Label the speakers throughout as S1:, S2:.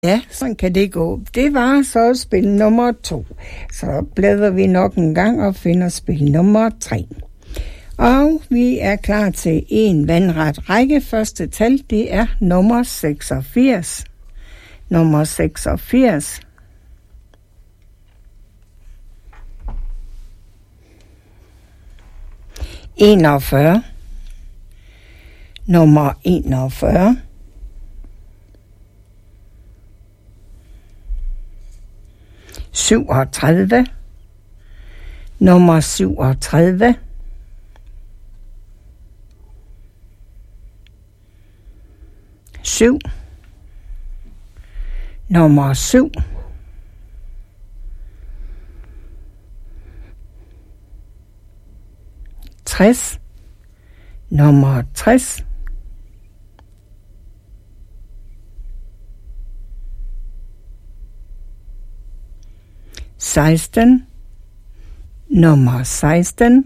S1: Ja, sådan kan det gå. Det var så spil nummer 2. Så bladrer vi nok en gang og finder spil nummer 3. Og vi er klar til en vandret række. Første tal, det er nummer 86. Nummer 86. ...41... nummer 41... ...37... nummer 37... ...7... nummer 7... ...60... nummer 60... ...16... nummer 16...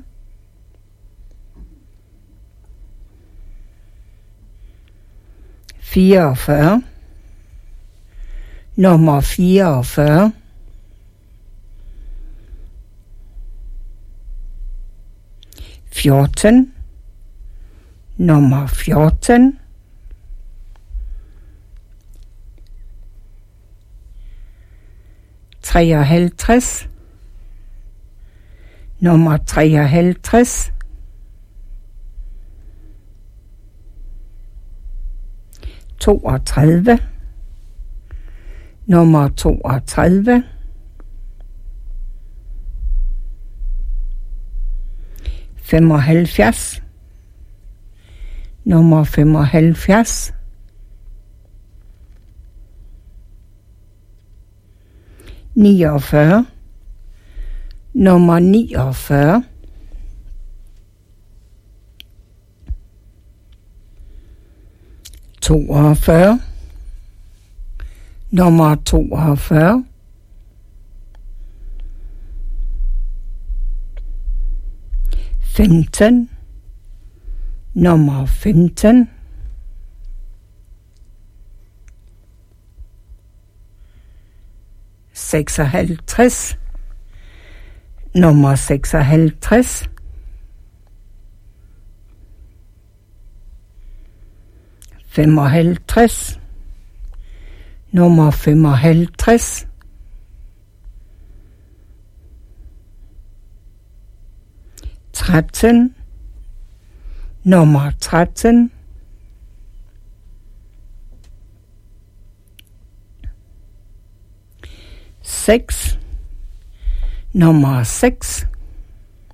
S1: ...44... nummer 44... ...14... nummer 14... ...53... nummer 53... ...32... nummer 32... ...75... nummer 75... ...49... nummer 49... ...42... nummer 42... ...15... nummer 15... ...56... nummer 56... ...55... nummer 55... ...13... nummer 13... ...6... nummer 6...